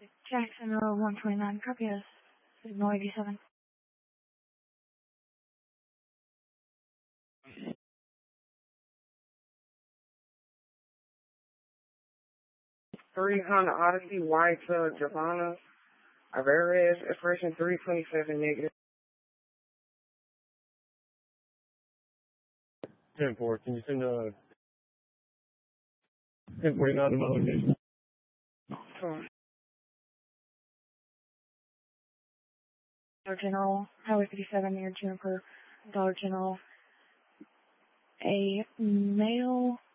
Jackson Road 129, copy us. Signal 87. Three Honda Odyssey, white Giovanna, Alvarez, expression 327 negative. 10-4, can you send 1049 to my location? Sure. Dollar General, Highway 57 near Juniper, Dollar General. A male